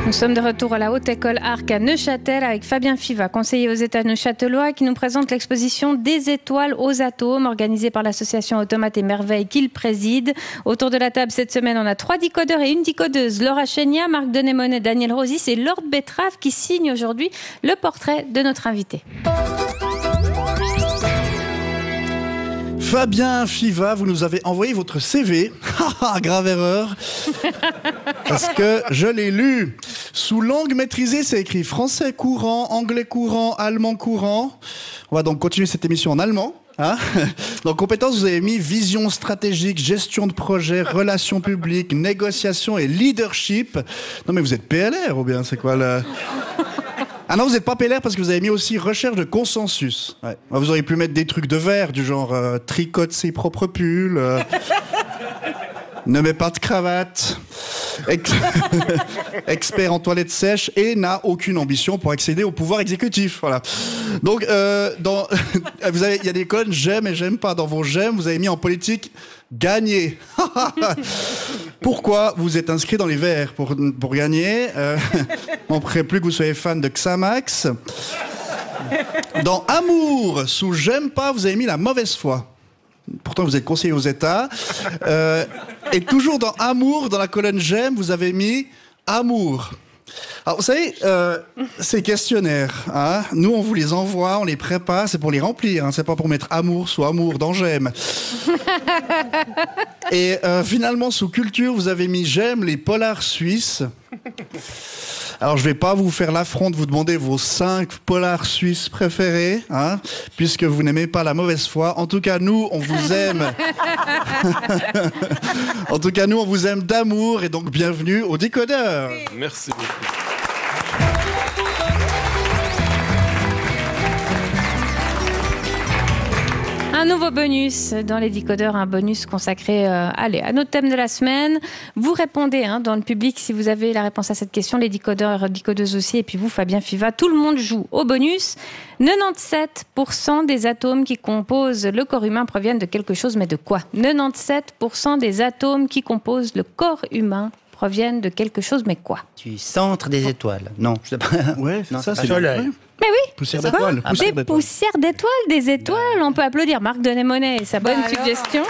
Nous sommes de retour à la Haute École Arc à Neuchâtel avec Fabien Fiva, conseiller aux États neuchâtelois, qui nous présente l'exposition Des étoiles aux atomes, organisée par l'association Automates et Merveilles qu'il préside. Autour de la table cette semaine, on a 3 décodeurs et une décodeuse. Laura Chénia, Marc Denémonet, Daniel Rosis et Lord Betrave qui signe aujourd'hui le portrait de notre invité. Fabien Fiva, vous nous avez envoyé votre CV. Grave erreur. Parce que je l'ai lu. Sous langue maîtrisée, c'est écrit français courant, anglais courant, allemand courant. On va donc continuer cette émission en allemand. Dans compétences, vous avez mis vision stratégique, gestion de projet, relations publiques, négociation et leadership. Non mais vous êtes PLR ou bien c'est quoi le... Ah non, vous n'êtes pas PLR parce que vous avez mis aussi recherche de consensus. Ouais. Vous auriez pu mettre des trucs de verre du genre tricote ses propres pulls, ne met pas de cravate, expert en toilettes sèches et n'a aucune ambition pour accéder au pouvoir exécutif. Voilà. Donc, il y a des colonnes j'aime et j'aime pas. Dans vos j'aime, vous avez mis en politique gagner. Pourquoi vous êtes inscrit dans les verts pour gagner on ne ferait plus que vous soyez fan de Xamax. Dans amour, sous j'aime pas, vous avez mis la mauvaise foi. Pourtant, vous êtes conseiller aux États. Et toujours dans amour, dans la colonne j'aime, vous avez mis amour. Alors, vous savez, ces questionnaires, nous, on vous les envoie, on les prépare, c'est pour les remplir, c'est pas pour mettre amour sous amour dans j'aime. Et finalement, sous culture, vous avez mis j'aime les polars suisses. Alors, je vais pas vous faire l'affront de vous demander vos 5 polars suisses préférés, puisque vous n'aimez pas la mauvaise foi. En tout cas, nous, on vous aime. En tout cas, nous, on vous aime d'amour, et donc bienvenue au décodeur. Merci beaucoup. Un nouveau bonus dans les décodeurs, un bonus consacré à notre thème de la semaine. Vous répondez dans le public si vous avez la réponse à cette question, les décodeurs, décodeuses aussi, et puis vous, Fabien Fiva, tout le monde joue au bonus. 97% des atomes qui composent le corps humain proviennent de quelque chose, mais de quoi ? 97% des atomes qui composent le corps humain proviennent de quelque chose, mais quoi ? Du centre des étoiles. Non, je sais pas. Ouais, non, ça, c'est c'est soleil. Mais oui, poussière d'étoiles. Des poussières d'étoiles, des étoiles. On peut applaudir Marc Denémonet et sa bonne suggestion.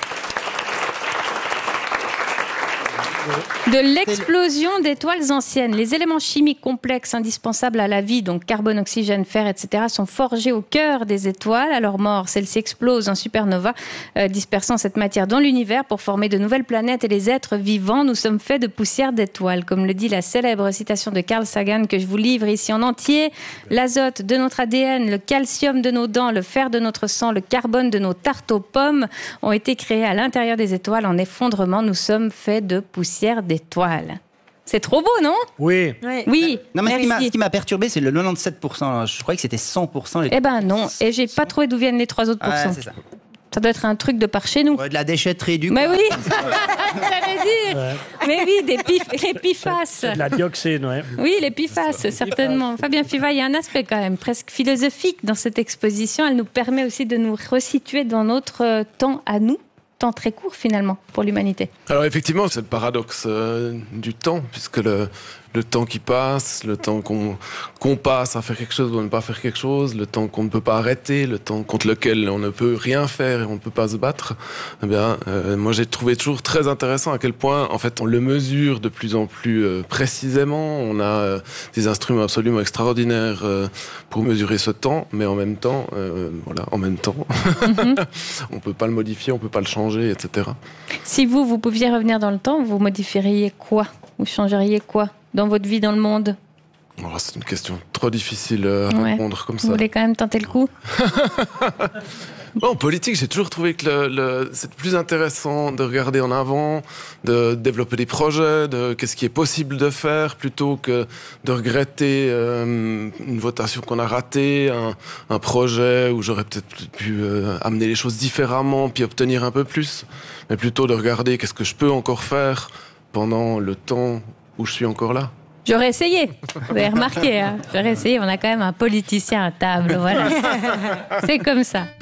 De l'explosion d'étoiles anciennes. Les éléments chimiques complexes indispensables à la vie, donc carbone, oxygène, fer, etc., sont forgés au cœur des étoiles. À leur mort, celles-ci explosent en supernova, dispersant cette matière dans l'univers pour former de nouvelles planètes et les êtres vivants. Nous sommes faits de poussière d'étoiles. Comme le dit la célèbre citation de Carl Sagan que je vous livre ici en entier. L'azote de notre ADN, le calcium de nos dents, le fer de notre sang, le carbone de nos tartes aux pommes ont été créés à l'intérieur des étoiles en effondrement. Nous sommes faits de poussière d'étoiles. C'est trop beau, non ? Oui. Oui. Non, mais ce qui m'a perturbé, c'est le 97%. Je croyais que c'était 100%. Eh ben non. Et j'ai pas trouvé d'où viennent les 3 autres pourcents. C'est ça. Ça doit être un truc de par chez nous. Ouais, de la déchetterie du. Mais oui, j'allais dire. Ouais. Mais oui, les PFAS. De la dioxine, ouais. Oui, les PFAS, certainement. Fabien Fiva, il y a un aspect quand même presque philosophique dans cette exposition. Elle nous permet aussi de nous resituer dans notre temps à nous. Temps très court finalement pour l'humanité. Alors effectivement, c'est le paradoxe du temps, puisque le temps qui passe, le temps qu'on passe à faire quelque chose ou à ne pas faire quelque chose, le temps qu'on ne peut pas arrêter, le temps contre lequel on ne peut rien faire et on ne peut pas se battre, eh bien, moi j'ai trouvé toujours très intéressant à quel point en fait on le mesure de plus en plus précisément. On a des instruments absolument extraordinaires pour mesurer ce temps, mais en même temps, on peut pas le modifier, on peut pas le changer, etc. Si vous pouviez revenir dans le temps, vous modifieriez quoi ? Vous changeriez quoi dans votre vie, dans le monde ? C'est une question trop difficile à répondre comme ça. Vous voulez quand même tenter le coup ? En politique, j'ai toujours trouvé que c'est plus intéressant de regarder en avant, de développer des projets, de qu'est-ce qui est possible de faire, plutôt que de regretter une votation qu'on a ratée, un projet où j'aurais peut-être pu amener les choses différemment, puis obtenir un peu plus. Mais plutôt de regarder qu'est-ce que je peux encore faire pendant le temps où je suis encore là. J'aurais essayé, vous avez remarqué, j'aurais essayé, on a quand même un politicien à table, voilà. C'est comme ça.